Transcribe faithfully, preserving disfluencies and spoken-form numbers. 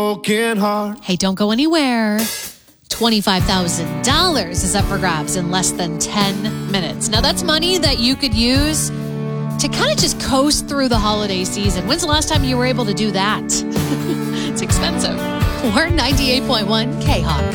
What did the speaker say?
broken heart. Hey, don't go anywhere. twenty-five thousand dollars is up for grabs in less than ten minutes. Now, that's money that you could use to kind of just coast through the holiday season. When's the last time you were able to do that? It's expensive. We're ninety-eight point one K-Hawk.